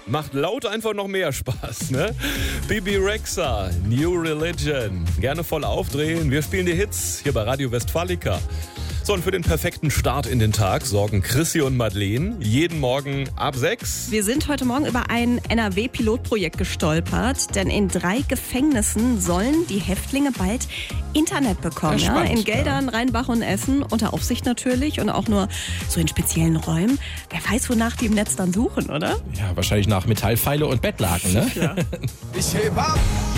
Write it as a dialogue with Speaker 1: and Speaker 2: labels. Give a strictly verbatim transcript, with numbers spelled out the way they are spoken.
Speaker 1: macht laut einfach noch mehr Spaß, ne? Bebe Rexha, New Religion. Gerne voll aufdrehen. Wir spielen die Hits hier bei Radio Westfalica. So, und für den perfekten Start in den Tag sorgen Chrissy und Madeleine jeden Morgen ab sechs.
Speaker 2: Wir sind heute Morgen über ein N R W-Pilotprojekt gestolpert, denn in drei Gefängnissen sollen die Häftlinge bald Internet bekommen. Ja, in Geldern, Rheinbach und Essen, unter Aufsicht natürlich und auch nur so in speziellen Räumen. Wer weiß, wonach die im Netz dann suchen, oder?
Speaker 3: Ja, wahrscheinlich nach Metallpfeile und Bettlaken, ne?
Speaker 2: Ja.
Speaker 4: Ich heb ab!